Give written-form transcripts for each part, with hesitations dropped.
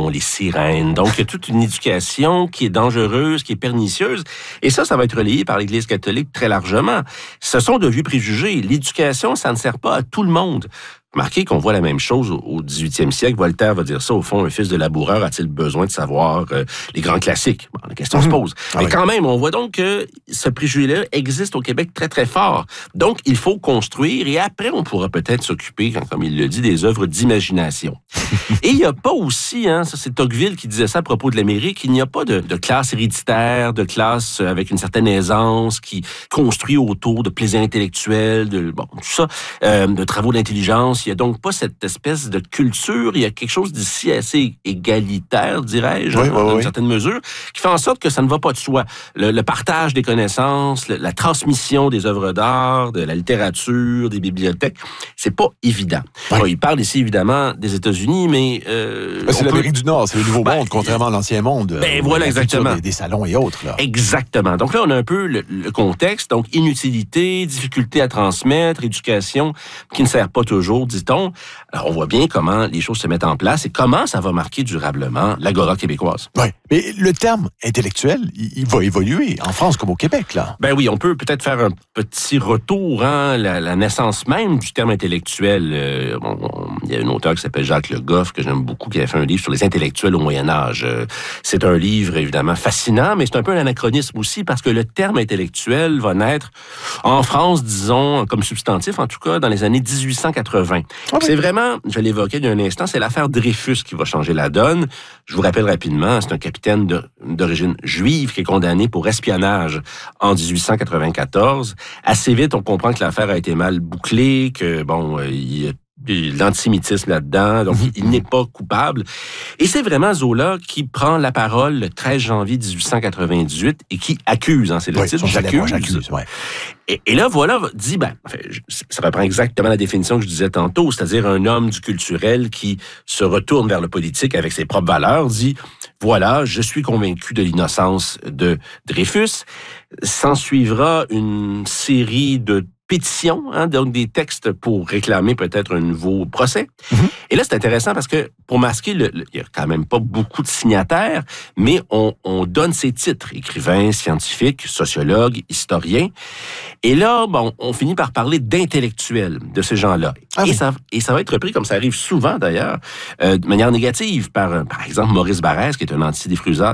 les sirènes. Donc, il y a toute une éducation qui est dangereuse, qui est pernicieuse. Et ça va être relayé par l'Église catholique très largement. Ce sont de vieux préjugés. L'éducation, ça ne sert pas à tout le monde. Remarquez qu'on voit la même chose au 18e siècle. Voltaire va dire ça, au fond, un fils de laboureur a-t-il besoin de savoir les grands classiques? Bon, la question se pose. Mais quand même, on voit donc que ce préjugé-là existe au Québec très, très fort. Donc, il faut construire et après, on pourra peut-être s'occuper, comme il le dit, des œuvres d'imagination. Et il n'y a pas aussi, ça c'est Tocqueville qui disait ça à propos de l'Amérique, il n'y a pas de classe héréditaire, de classe avec une certaine aisance qui construit autour de plaisirs intellectuels, tout ça, de travaux d'intelligence. Il n'y a donc pas cette espèce de culture. Il y a quelque chose d'ici assez égalitaire, dirais-je, dans une certaine mesure, qui fait en sorte que ça ne va pas de soi. Le partage des connaissances, la transmission des œuvres d'art, de la littérature, des bibliothèques, c'est pas évident. Bon, il parle ici, évidemment, des États-Unis, mais... c'est l'Amérique du Nord, c'est le Nouveau Monde, contrairement à l'Ancien Monde. Voilà, exactement. Des salons et autres. Là. Exactement. Donc là, on a un peu le contexte. Donc, inutilité, difficulté à transmettre, éducation qui ne sert pas toujours, dit-on. Alors, on voit bien comment les choses se mettent en place et comment ça va marquer durablement l'agora québécoise. Oui, mais le terme intellectuel, il va évoluer en France comme au Québec, là. Ben oui, on peut peut-être faire un petit retour, la naissance même du terme intellectuel. Il y a un auteur qui s'appelle Jacques Le Goff, que j'aime beaucoup, qui a fait un livre sur les intellectuels au Moyen-Âge. C'est un livre, évidemment, fascinant, mais c'est un peu un anachronisme aussi, parce que le terme intellectuel va naître en France, disons, comme substantif, en tout cas, dans les années 1880. C'est vraiment, je l'évoquais il y a un instant, c'est l'affaire Dreyfus qui va changer la donne. Je vous rappelle rapidement, c'est un capitaine d'origine juive qui est condamné pour espionnage en 1894. Assez vite, on comprend que l'affaire a été mal bouclée, que, il y a l'antisémitisme là-dedans, donc il n'est pas coupable. Et c'est vraiment Zola qui prend la parole le 13 janvier 1898 et qui accuse, c'est le titre, j'accuse. Et là, dit, ça reprend exactement la définition que je disais tantôt, c'est-à-dire un homme du culturel qui se retourne vers le politique avec ses propres valeurs, dit, voilà, je suis convaincu de l'innocence de Dreyfus. S'en suivra une série de pétitions, donc des textes pour réclamer peut-être un nouveau procès. Et là, c'est intéressant parce que pour masquer, il y a quand même pas beaucoup de signataires, mais on donne ces titres, écrivains, scientifiques, sociologues, historiens. Et là, on finit par parler d'intellectuels de ces gens-là. Et ça va être repris, comme ça arrive souvent d'ailleurs, de manière négative par exemple, Maurice Barrès, qui est un anti-dreyfusard,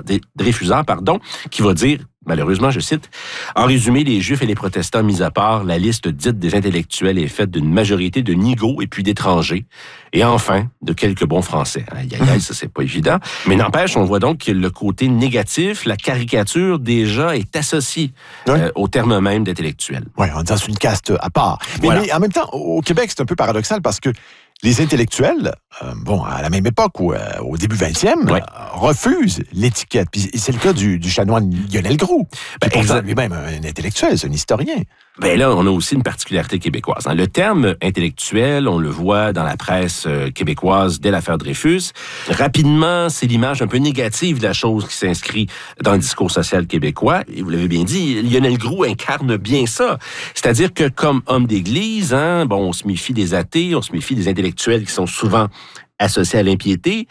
qui va dire, malheureusement, je cite, « En résumé, les Juifs et les protestants mis à part, la liste dite des intellectuels est faite d'une majorité de nigauds et puis d'étrangers, et enfin, de quelques bons Français. » Ça, c'est pas évident. Mais n'empêche, on voit donc que le côté négatif, la caricature, déjà, est associée au terme même d'intellectuel. Oui, en disant c'est une caste à part. Mais en même temps, au Québec, c'est un peu paradoxal parce que les intellectuels, à la même époque, au début 20e, refusent l'étiquette. Puis c'est le cas du chanoine Lionel Groulx, qui est lui-même un intellectuel, c'est un historien. Là, on a aussi une particularité québécoise. Le terme intellectuel, on le voit dans la presse québécoise dès l'affaire Dreyfus. Rapidement, c'est l'image un peu négative de la chose qui s'inscrit dans le discours social québécois. Et vous l'avez bien dit, Lionel Groulx incarne bien ça. C'est-à-dire que comme homme d'église, on se méfie des athées, on se méfie des intellectuels qui sont souvent associés à l'impiété.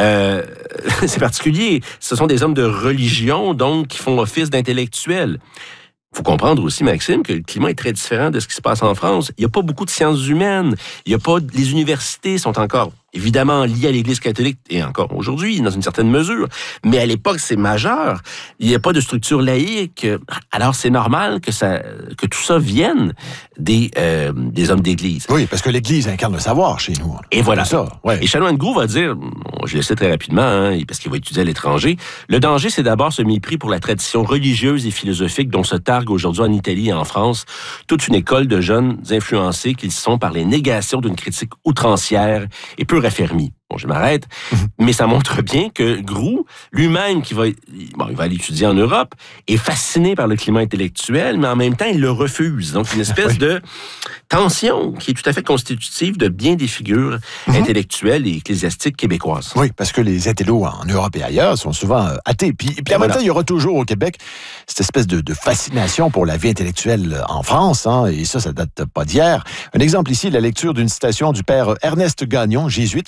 C'est particulier. Ce sont des hommes de religion, donc, qui font office d'intellectuels. Il faut comprendre aussi, Maxime, que le climat est très différent de ce qui se passe en France. Il n'y a pas beaucoup de sciences humaines. Les universités sont encore évidemment liées à l'Église catholique, et encore aujourd'hui, dans une certaine mesure. Mais à l'époque, c'est majeur. Il n'y a pas de structure laïque. Alors, c'est normal que tout ça vienne des hommes d'Église. Oui, parce que l'Église incarne le savoir chez nous. Et voilà. Ça, Et chanoine Groulx va dire, je le sais très rapidement, parce qu'il va étudier à l'étranger, le danger, c'est d'abord ce mépris pour la tradition religieuse et philosophique dont se targue aujourd'hui en Italie et en France toute une école de jeunes influencés qu'ils sont par les négations d'une critique outrancière et peu raffermie. Bon, je m'arrête, mais ça montre bien que Groulx, lui-même, il va aller étudier en Europe, est fasciné par le climat intellectuel, mais en même temps, il le refuse. Donc, une espèce de tension qui est tout à fait constitutive de bien des figures intellectuelles et ecclésiastiques québécoises. Oui, parce que les intellos en Europe et ailleurs sont souvent athées. Puis en même temps, il y aura toujours au Québec cette espèce de fascination pour la vie intellectuelle en France, et ça date pas d'hier. Un exemple ici, la lecture d'une citation du père Ernest Gagnon, jésuite, figure marquante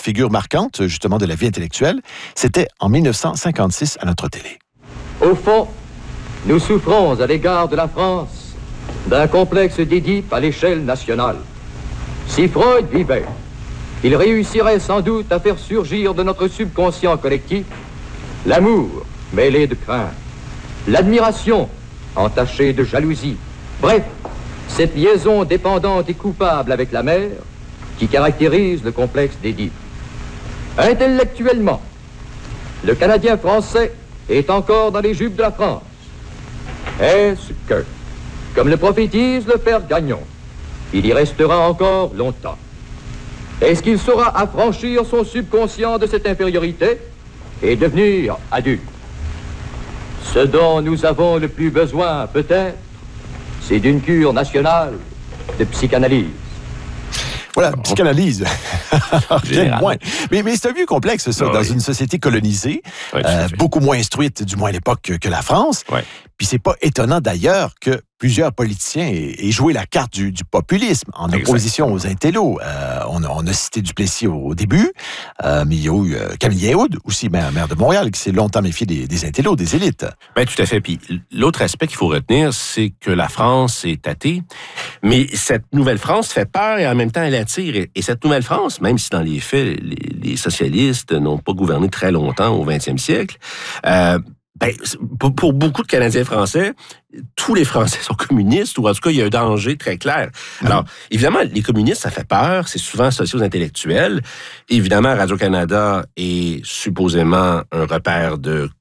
marquante, justement, de la vie intellectuelle. C'était en 1956 à notre télé. Au fond, nous souffrons à l'égard de la France d'un complexe d'Édipe à l'échelle nationale. Si Freud vivait, il réussirait sans doute à faire surgir de notre subconscient collectif l'amour mêlé de crainte, l'admiration entachée de jalousie. Bref, cette liaison dépendante et coupable avec la mère qui caractérise le complexe d'Édipe. Intellectuellement, le Canadien français est encore dans les jupes de la France. Est-ce que, comme le prophétise le père Gagnon, il y restera encore longtemps? Est-ce qu'il saura affranchir son subconscient de cette infériorité et devenir adulte? Ce dont nous avons le plus besoin, peut-être, c'est d'une cure nationale de psychanalyse. Voilà, psychanalyse. Bien moins. Mais c'est un vieux complexe, ça, dans une société colonisée, beaucoup moins instruite, du moins à l'époque, que la France. Ouais. Puis c'est pas étonnant, d'ailleurs, que plusieurs politiciens aient joué la carte du populisme en opposition aux intellos. On a cité Duplessis au début, mais il y a eu Camille Yaoud, aussi maire de Montréal, qui s'est longtemps méfié des intellos, des élites. Ben, tout à fait. Puis l'autre aspect qu'il faut retenir, c'est que la France est athée, mais cette nouvelle France fait peur et en même temps elle attire. Et cette nouvelle France, même si dans les faits, les socialistes n'ont pas gouverné très longtemps au 20e siècle, pour beaucoup de Canadiens français, tous les Français sont communistes, ou en tout cas, il y a un danger très clair. Alors, évidemment, les communistes, ça fait peur, c'est souvent associé aux intellectuels. Évidemment, Radio-Canada est supposément un repère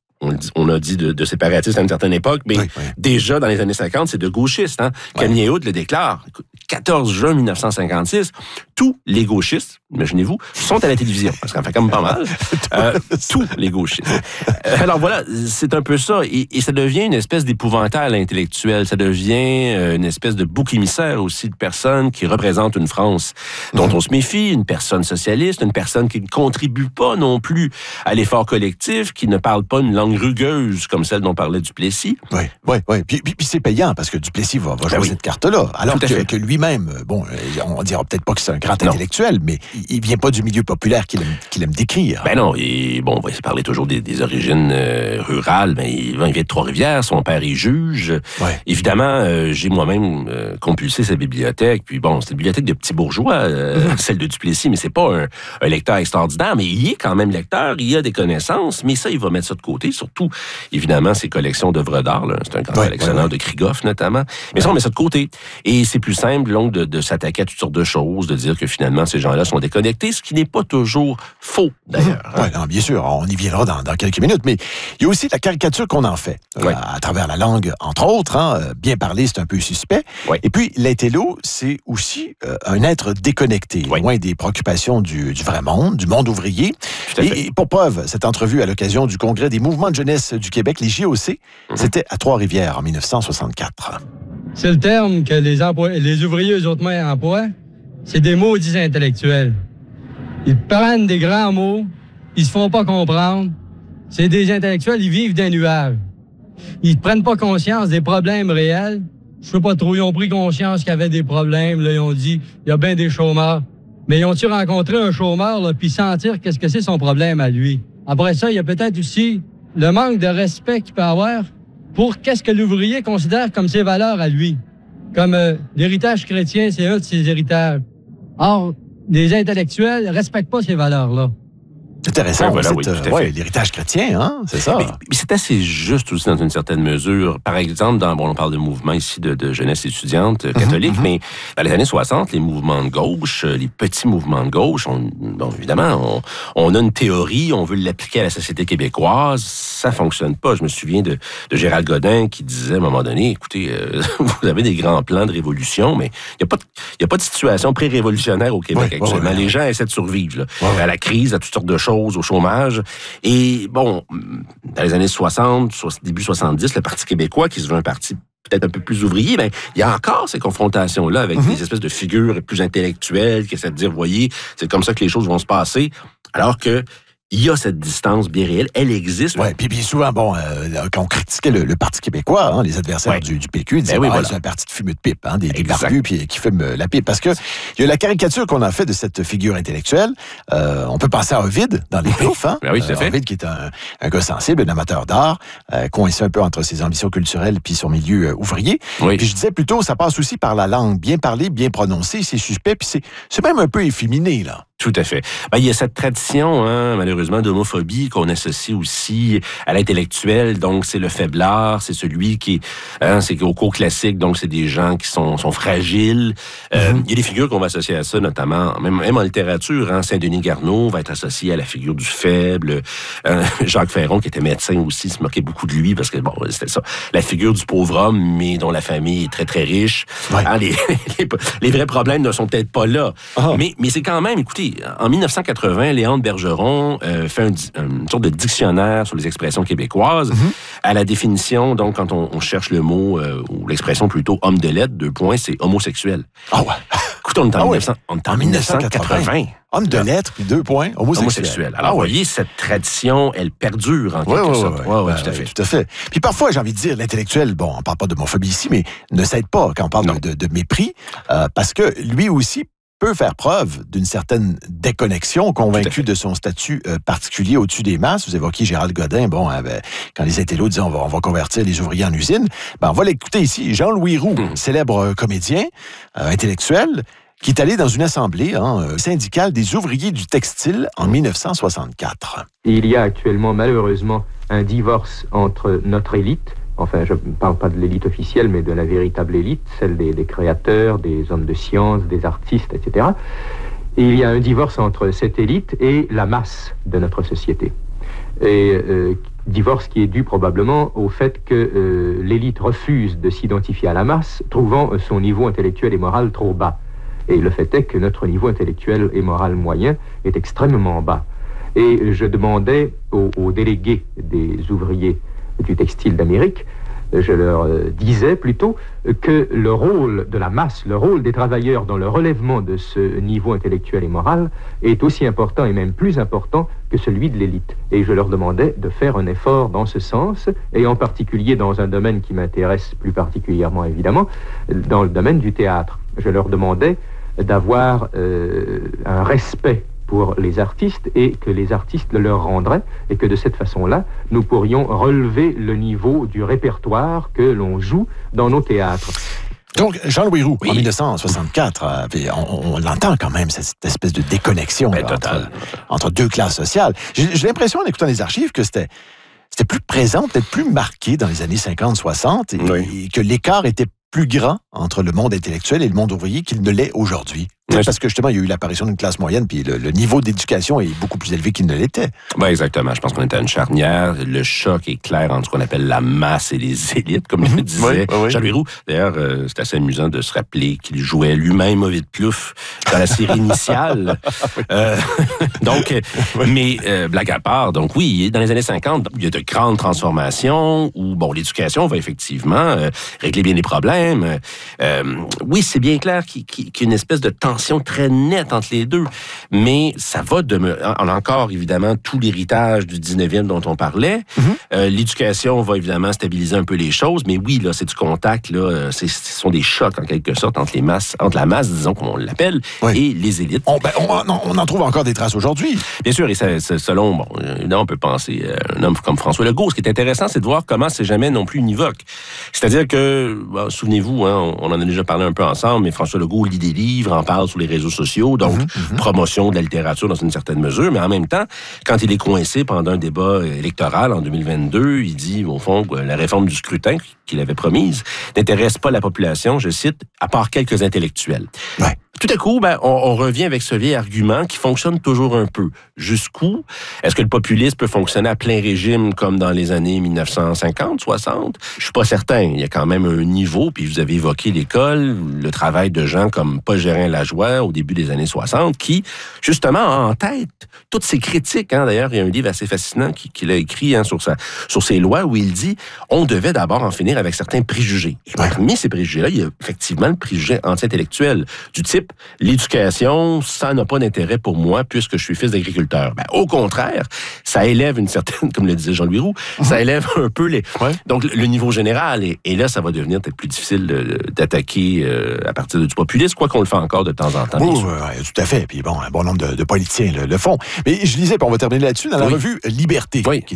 on a dit de séparatistes à une certaine époque, mais déjà dans les années 50, c'est de gauchistes. Hein? Camille Yaoud le déclare. 14 juin 1956, tous les gauchistes, imaginez-vous, sont à la télévision, parce qu'on fait quand même pas mal. Tous les gauchistes. Alors voilà, c'est un peu ça. Et ça devient une espèce d'épouvantail intellectuel. Ça devient une espèce de bouc émissaire aussi de personnes qui représentent une France dont on se méfie, une personne socialiste, une personne qui ne contribue pas non plus à l'effort collectif, qui ne parle pas une langue rugueuse comme celle dont parlait Duplessis. Oui. Puis c'est payant, parce que Duplessis va jouer cette carte-là. Alors que lui-même, bon, on dira peut-être pas que c'est un grand intellectuel, mais il vient pas du milieu populaire qu'il aime décrire. Ben non, et bon, on va parler toujours des origines rurales. Ben, il vient de Trois-Rivières, son père est juge. Évidemment, j'ai moi-même compulsé sa bibliothèque, puis bon, c'est une bibliothèque de petits bourgeois, celle de Duplessis, mais c'est pas un lecteur extraordinaire, mais il est quand même lecteur, il a des connaissances, mais ça, il va mettre ça de côté, surtout, évidemment, ses collections d'œuvres d'art, là. C'est un grand collectionneur de Krigoff, notamment. Mais ça, on met ça de côté. Et c'est plus simple, donc, de s'attaquer à toutes sortes de choses, de dire que finalement, ces gens-là sont déconnectés, ce qui n'est pas toujours faux, d'ailleurs. Oui, bien sûr, on y viendra dans quelques minutes, mais il y a aussi la caricature qu'on en fait, à travers la langue, entre autres. Bien parler, c'est un peu suspect. Et puis, l'intello, c'est aussi un être déconnecté, loin des préoccupations du vrai monde, du monde ouvrier. Et pour preuve, cette entrevue à l'occasion du Congrès des mouvements de jeunesse du Québec, les JOC, c'était à Trois-Rivières en 1964. C'est le terme que les ouvriers, eux autres, emploient. C'est des maudits intellectuels. Ils prennent des grands mots, ils se font pas comprendre. C'est des intellectuels, ils vivent d'un nuage. Ils prennent pas conscience des problèmes réels. Je sais pas trop, ils ont pris conscience qu'il y avait des problèmes. Là, ils ont dit, il y a bien des chômeurs. Mais ils ont-tu rencontré un chômeur, là, puis sentir qu'est-ce que c'est son problème à lui? Après ça, il y a peut-être aussi le manque de respect qu'il peut avoir pour qu'est-ce que l'ouvrier considère comme ses valeurs à lui. Comme l'héritage chrétien, c'est un de ses héritages. Or, les intellectuels ne respectent pas ces valeurs-là. C'est intéressant, l'héritage chrétien, c'est ça. Mais c'est assez juste aussi dans une certaine mesure. Par exemple, on parle de mouvements ici de jeunesse étudiante catholique, mais dans les années 60, les mouvements de gauche, les petits mouvements de gauche, évidemment, on a une théorie, on veut l'appliquer à la société québécoise, ça fonctionne pas. Je me souviens de Gérald Godin qui disait à un moment donné, écoutez, vous avez des grands plans de révolution, mais il n'y a pas de situation pré-révolutionnaire au Québec actuellement. Les gens essaient de survivre à la crise, à toutes sortes de choses, au chômage. Et bon, dans les années 60, début 70, le Parti québécois, qui se veut un parti peut-être un peu plus ouvrier, ben, il y a encore ces confrontations-là avec des espèces de figures plus intellectuelles qui essaient de dire, voyez, c'est comme ça que les choses vont se passer, alors que il y a cette distance bien réelle, elle existe. Oui, puis souvent, bon, quand on critiquait le Parti québécois, hein, les adversaires du PQ, ils disaient voilà. C'est un parti de fumeux de pipe, hein, des barbus puis qui fument la pipe. Parce que il y a la caricature qu'on a fait de cette figure intellectuelle. On peut penser à Ovide dans Les Ploufs, hein? Ben oui, tout à fait. Ovide qui est un gars sensible, un amateur d'art, coincé un peu entre ses ambitions culturelles puis son milieu ouvrier. Oui. Puis je disais plutôt, ça passe aussi par la langue, bien parlée, bien prononcée, c'est suspect, puis c'est même un peu efféminé, là. Tout à fait. Ben, il y a cette tradition, hein, malheureusement, d'homophobie qu'on associe aussi à l'intellectuel. Donc, c'est le faiblard, c'est celui qui... c'est au cours classique, donc c'est des gens qui sont fragiles. Il y a des figures qu'on va associer à ça, notamment, même en littérature. Hein, Saint-Denis Garneau va être associé à la figure du faible. Jacques Ferron, qui était médecin aussi, se moquait beaucoup de lui parce que, bon, c'était ça. La figure du pauvre homme, mais dont la famille est très, très riche. Ouais. Hein, les vrais problèmes ne sont peut-être pas là. Mais c'est quand même, écoutez, en 1980, Léandre Bergeron fait une sorte de dictionnaire sur les expressions québécoises. À la définition, donc, quand on cherche le mot, ou l'expression plutôt homme de lettres, 2 points, c'est homosexuel. Ah ouais. Écoute, on est en 1980. Homme de lettres, 2 points, homosexuel. Alors, vous voyez, cette tradition, elle perdure en quelque sorte. Oui, tout à fait. Tout à fait. Puis parfois, j'ai envie de dire, l'intellectuel, bon, on parle pas d'homophobie ici, mais ne s'aide pas quand on parle de mépris, parce que lui aussi peut faire preuve d'une certaine déconnexion, convaincu de son statut particulier au-dessus des masses. Vous évoquiez Gérald Godin, bon, quand les intellos disaient on va convertir les ouvriers en usine, on va l'écouter ici. Jean-Louis Roux, célèbre comédien, intellectuel, qui est allé dans une assemblée syndicale des ouvriers du textile en 1964. Il y a actuellement, malheureusement, un divorce entre notre élite. Enfin, je ne parle pas de l'élite officielle, mais de la véritable élite, celle des créateurs, des hommes de science, des artistes, etc. Et il y a un divorce entre cette élite et la masse de notre société. Et divorce qui est dû probablement au fait que l'élite refuse de s'identifier à la masse, trouvant son niveau intellectuel et moral trop bas. Et le fait est que notre niveau intellectuel et moral moyen est extrêmement bas. Et je demandais aux délégués des ouvriers du textile d'Amérique, je leur disais plutôt que le rôle de la masse, le rôle des travailleurs dans le relèvement de ce niveau intellectuel et moral est aussi important et même plus important que celui de l'élite. Et je leur demandais de faire un effort dans ce sens, et en particulier dans un domaine qui m'intéresse plus particulièrement évidemment, dans le domaine du théâtre. Je leur demandais d'avoir un respect pour les artistes et que les artistes le leur rendraient et que de cette façon-là, nous pourrions relever le niveau du répertoire que l'on joue dans nos théâtres. Donc, Jean-Louis Roux, en 1964, on l'entend quand même, cette espèce de déconnexion entre 2 classes sociales. J'ai l'impression, en écoutant les archives, que c'était plus présent, peut-être plus marqué dans les années 50-60 et que l'écart était plus grand entre le monde intellectuel et le monde ouvrier qu'il ne l'est aujourd'hui. Parce que justement, il y a eu l'apparition d'une classe moyenne, puis le niveau d'éducation est beaucoup plus élevé qu'il ne l'était. Oui, exactement. Je pense qu'on était à une charnière. Le choc est clair entre ce qu'on appelle la masse et les élites, comme le disait Jean-Louis Roux. D'ailleurs, c'est assez amusant de se rappeler qu'il jouait lui-même Ovide Plouffe dans la série initiale. Donc, mais blague à part, donc oui, dans les années 50, il y a de grandes transformations où, bon, l'éducation va effectivement régler bien les problèmes. Oui, c'est bien clair qu'il y a une espèce de tension très nette entre les deux, mais ça va demeurer. On a encore, évidemment, tout l'héritage du 19e dont on parlait. L'éducation va, évidemment, stabiliser un peu les choses, mais oui, là, c'est du contact, là, ce sont des chocs, en quelque sorte, entre la masse, disons, comme on l'appelle, et les élites. On en trouve encore des traces aujourd'hui. Bien sûr, et selon, bon, on peut penser à un homme comme François Legault. Ce qui est intéressant, c'est de voir comment c'est jamais non plus univoque. C'est-à-dire que, souvenez-vous, hein, on en a déjà parlé un peu ensemble, mais François Legault lit des livres, en parle sur les réseaux sociaux, donc promotion de la littérature dans une certaine mesure, mais en même temps, quand il est coincé pendant un débat électoral en 2022, il dit, au fond, que la réforme du scrutin qu'il avait promise n'intéresse pas la population, je cite, à part quelques intellectuels. Ouais. Tout à coup, on revient avec ce vieil argument qui fonctionne toujours un peu. Jusqu'où? Est-ce que le populisme peut fonctionner à plein régime comme dans les années 1950, 60? Je suis pas certain. Il y a quand même un niveau, puis vous avez évoqué l'école, le travail de gens comme Paul Gérin-Lajoie au début des années 60, qui, justement, a en tête toutes ces critiques. Hein. D'ailleurs, il y a un livre assez fascinant qu'il a écrit sur ces lois où il dit on devait d'abord en finir avec certains préjugés. Et parmi ces préjugés-là, il y a effectivement le préjugé anti-intellectuel du type principe, l'éducation, ça n'a pas d'intérêt pour moi puisque je suis fils d'agriculteur. Ben, au contraire, ça élève une certaine, comme le disait Jean-Louis Roux, ça élève un peu donc le niveau général. Et là, ça va devenir peut-être plus difficile d'attaquer à partir du populisme, quoi qu'on le fait encore de temps en temps. Oui, tout à fait. Puis bon, un bon nombre de politiciens le font. Mais je lisais, puis on va terminer là-dessus, dans la revue Liberté, qui